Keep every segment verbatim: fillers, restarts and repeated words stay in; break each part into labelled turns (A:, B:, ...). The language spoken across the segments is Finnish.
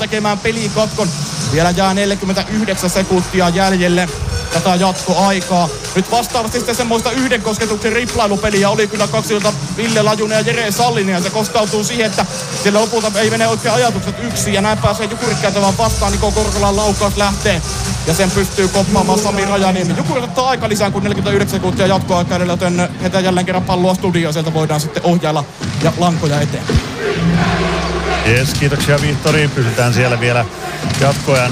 A: tekemään pelikatkon. Vielä jää neljäkymmentäyhdeksän sekuntia jäljelle tätä jatkoaikaa. Nyt vastaavasti sitten semmoista yhden kosketuksen riplailupeliä oli kyllä kaksilta Ville Lajunen ja Jere Sallinen. Ja se kostautuu siihen, että siellä lopulta ei mene oikein ajatukset yksin. Ja näin pääsee Jukurit kääntämään vastaan. Niko Korkolan laukaus lähtee. Ja sen pystyy koppaamaan Sami Rajaniemi. Jukurit ottaa aika lisää kuin neljäkymmentäyhdeksän sekuntia jatkoaikaa edellä, joten heitä jälleen kerran palloa studioon. Sieltä voidaan sitten ohjailla ja lankoja eteen.
B: Jes, kiitoksia Vihtori. Pysytään siellä vielä jatkoajan.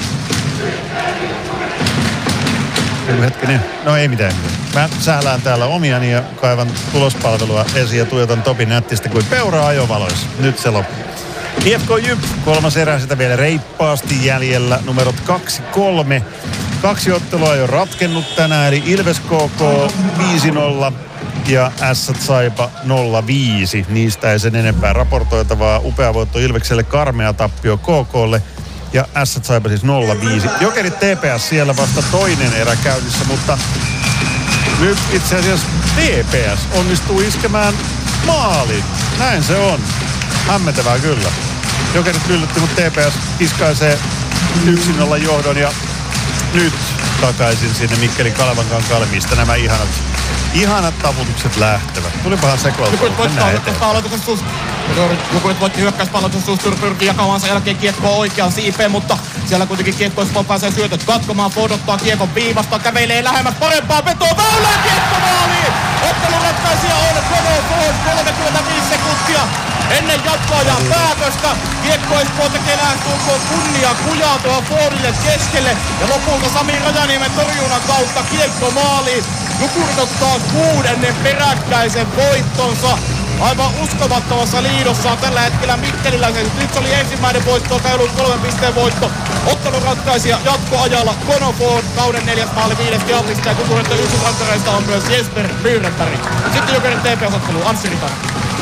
B: Hetkinen. No ei mitään. Mä sählään täällä omiani ja kaivan tulospalvelua esiin ja tuijotan Topi nättistä kuin peuraa ajovaloissa. Nyt se loppuu. I F K Jyp, kolmas erä sitä vielä reippaasti jäljellä. Numerot kaksi kolme. Kaksi ottelua jo ratkennut tänään, eli Ilves K K viisi nolla ja Ässät Saipa nolla viisi. Niistä ei sen enempää raportoitavaa. Upea voitto Ilvekselle, karmea tappio K K:lle. Ja Ässät Saipa siis nolla viisi. Jokerit T P S siellä vasta toinen erä käynnissä, mutta nyt itse asiassa T P S onnistuu iskemään maalin. Näin se on. Hämmentävää kyllä. Jokerit yllätti, mutta T P S kiskaisee yksin olla johdon ja nyt takaisin sinne Mikkelin Kalevankankaalle, mistä nämä ihanat, ihanat taputukset lähtevät. Tulipahan sekoiltua. Mennään eteenpäin.
A: Jukurit voitti hyökkäyspallotuksessa, Sustur pyrkii jakamaan sen jälkeen kiekkoa oikeaan siipeen, mutta siellä kuitenkin kiekko Espoo pääsee syötöt katkomaan. Ford ottaa kiekon viivasta, kävelee lähemmäs parempaa vetoa, väylää kiekko maaliin! Ottelun ratkaisija on Kono Ford, kolmekymmentäviisi sekuntia ennen jatkoajan päätöstä. Kiekko Espoo tekee lähestulkoon kunnia kujaa tuohon Fordille keskelle ja lopulta Sami Rajaniemen torjunnan kautta kiekko maaliin. Jukurit ottaa kuudennen peräkkäisen voittonsa. Aivan uskomattomassa liidossa on tällä hetkellä Mikkeliläiset. Nyt se oli ensimmäinen voitto, on ollut kolmen pisteen voitto. Ottelun ratkaisija jatkoajalla Kono Ford, kauden neljäs maali, viides Gealtista ja Kukureiden yksi sankareista on myös Jesper Myyrenberg. Sitten Jokerin T P S-ottelu, Anssi Ritanen.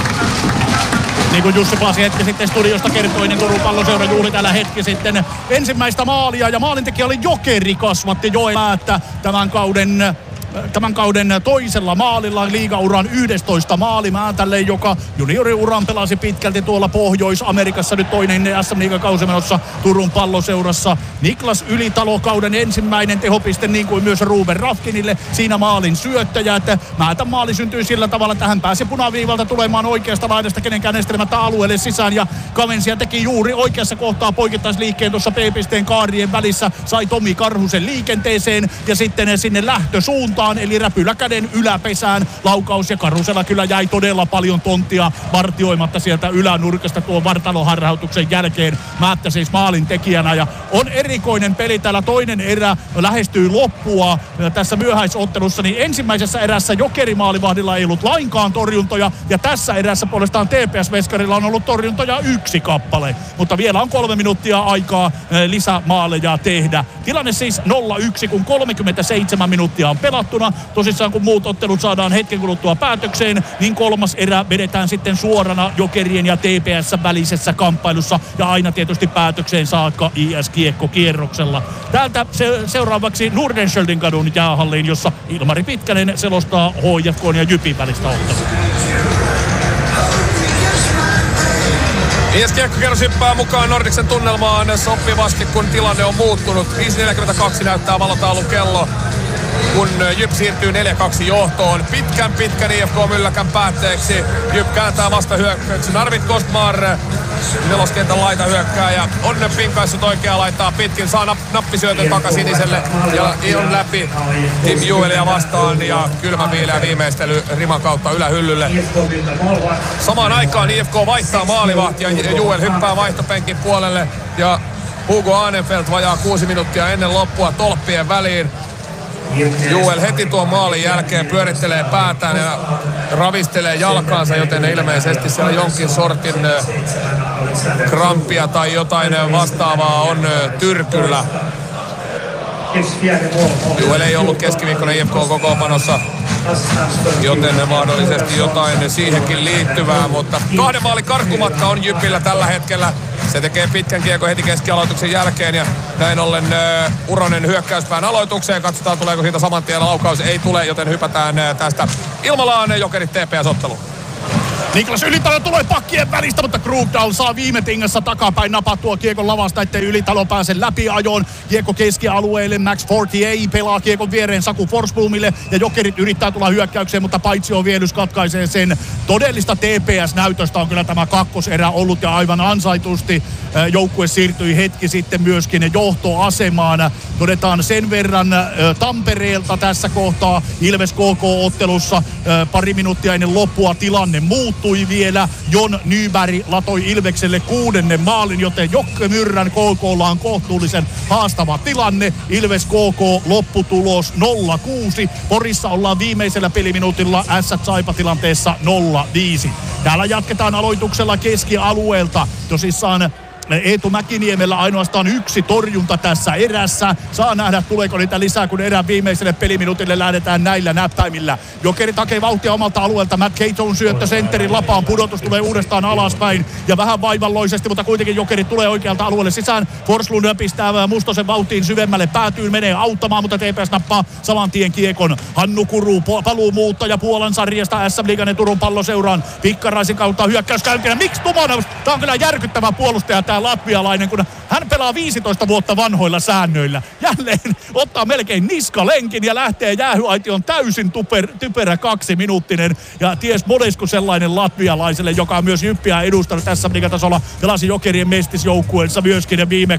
C: Niin kuin Jussi Pasi hetki sitten studiosta kertoi, niin Turun Palloseura juuri tällä hetki sitten ensimmäistä maalia. Ja maalintekijä oli Jokeri, kasvatti Joel Määttä tämän kauden Tämän kauden toisella maalilla liigauran yhdestoista maali Määtälle, joka junioriuran pelasi pitkälti tuolla Pohjois-Amerikassa. Nyt toinen S M-liigakausi menossa Turun Palloseurassa. Niklas Ylitalo, kauden ensimmäinen tehopiste, niin kuin myös Ruben Rafkinille. Siinä maalin syöttäjä, että Määtän maali syntyi sillä tavalla, että hän pääsi punaviivalta tulemaan oikeasta laidasta kenenkään estelemättä alueelle sisään. Ja Kavensia teki juuri oikeassa kohtaa poikittaisliikkeen tuossa P-pisteen kaarien välissä. Sai Tomi Karhusen liikenteeseen ja sitten sinne lähtösuuntaan. Eli räpyläkäden yläpesään laukaus ja Karusella kyllä jäi todella paljon tonttia vartioimatta sieltä ylänurkasta tuon vartaloharhautuksen jälkeen. Määttä siis maalin tekijänä ja on erikoinen peli. Täällä toinen erä lähestyy loppua tässä myöhäisottelussa, niin ensimmäisessä erässä Jokerimaalivahdilla ei ollut lainkaan torjuntoja ja tässä erässä puolestaan T P S-veskarilla on ollut torjuntoja yksi kappale, mutta vielä on kolme minuuttia aikaa lisämaaleja tehdä. Tilanne siis nolla yksi, kun kolmekymmentäseitsemän minuuttia on pelattu. Tosissaan kun muut ottelut saadaan hetken kuluttua päätökseen, niin kolmas erä vedetään sitten suorana Jokerien ja T P S välisessä kamppailussa ja aina tietysti päätökseen saakka I S-kiekkokierroksella. Täältä se, seuraavaksi Nordenskjöldin kadun jäähalliin, jossa Ilmari Pitkänen selostaa H J K:n ja Jypin välistä ottelua.
D: I S-kiekkokierros hyppää mukaan Nordicsen tunnelmaan sopivasti, kun tilanne on muuttunut. viisi neljäkymmentäkaksi näyttää valotaulun kello, kun Jyp siirtyy neljä kaksi johtoon. Pitkän pitkän I F K-mylläkän päätteeksi. Jyp kääntää vasta hyökkäyksen. Arvid Kostmar, neloskentän laita hyökkääjä, on pinkaissut oikeaa laitaa pitkin. Saa nap- nappisyötön takasiniselle ja on läpi Tim Juelia vastaan. Ja kylmä viileä viimeistely riman kautta ylähyllylle. Samaan aikaan I F K vaihtaa maalivahtia. Juel hyppää vaihtopenkin puolelle ja Hugo Aanenfeldt vajaa kuusi minuuttia ennen loppua tolppien väliin. Juel heti tuon maalin jälkeen pyörittelee päätään ja ravistelee jalkaansa, joten ilmeisesti siellä jonkin sortin krampia tai jotain vastaavaa on tyrkyllä. Juel ei ollut keskiviikkona I F K-kokoonpanossa, joten mahdollisesti jotain siihenkin liittyvää, mutta kahden maalin karkumatka on Jypillä tällä hetkellä. Se tekee pitkän kiekon heti keskialoituksen jälkeen ja näin ollen uh, Uronen hyökkäyspään aloitukseen. Katsotaan tuleeko siitä saman tien laukaus. Ei tule, joten hypätään uh, tästä Ilmalaan Jokerit T P S-otteluun.
C: Niklas Ylitalo tulee pakkien välistä, mutta Krugdahl saa viime tingassa takapäin napattua kiekon lavasta, ettei Ylitalo pääse läpi ajoon. Kiekko keskialueelle, Max Fortier pelaa kiekon viereen Saku Forsblomille ja Jokerit yrittää tulla hyökkäykseen, mutta Paitsio Vielys katkaisee sen. Todellista T P S-näytöstä on kyllä tämä kakkoserä ollut ja aivan ansaitusti joukkue siirtyi hetki sitten myöskin johtoasemaan. Todetaan sen verran Tampereelta tässä kohtaa Ilves K K-ottelussa pari minuuttia ennen loppua tilanne muuttui vielä. Jon Nyberg latoi Ilvekselle kuudennen maalin, joten Jokke Myrrän K K:lla on kohtuullisen haastava tilanne. Ilves K K lopputulos nolla kuusi. Porissa ollaan viimeisellä peliminuutilla S-Saipa-tilanteessa nolla viisi. Täällä jatketaan aloituksella keskialueelta. Tosissaan Eetu Mäkiniemellä ainoastaan yksi torjunta tässä erässä. Saa nähdä, tuleeko niitä lisää, kun erän viimeiselle peliminuutille lähdetään näillä näppäimillä. Jokerit hakee vauhtia omalta alueelta. Matt Caton syöttö sentterin lapaan. Pudotus tulee uudestaan alaspäin ja vähän vaivalloisesti, mutta kuitenkin Jokerit tulee oikealta alueelle sisään. Forslund pistää Mustosen vauhtiin syvemmälle. Päätyyn menee auttamaan, mutta T P S nappaa saman tien kiekon. Hannu Kuru, paluu muuttaja Puolan sarjasta S M-liigan ja Turun Palloseuraan. Pikkaraisen kautta hyökkäyskäyntinä. Miksi Tumonov? Tämä on kyllä järkyttävä puolustaja tää latvialainen, kun hän pelaa viisitoista vuotta vanhoilla säännöillä. Jälleen ottaa melkein niskalenkin ja lähtee jäähyaition täysin typer, typerä kaksiminuuttinen. Ja ties monesko sellainen latvialaiselle, joka on myös Jyppiä edustanut tässä liigatasolla. Pelasi Jokerien mestisjoukkueessa myöskin viime